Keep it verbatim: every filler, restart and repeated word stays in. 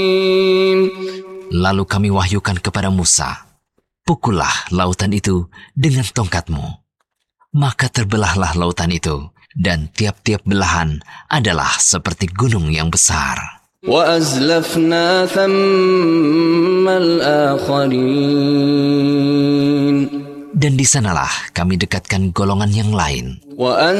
Lalu kami wahyukan kepada Musa, pukullah lautan itu dengan tongkatmu. Maka terbelahlah lautan itu, dan tiap-tiap belahan adalah seperti gunung yang besar. وَأَزْلَفْنَا ثَمَّ الْآخَرِينَ. Dan di sanalah kami dekatkan golongan yang lain.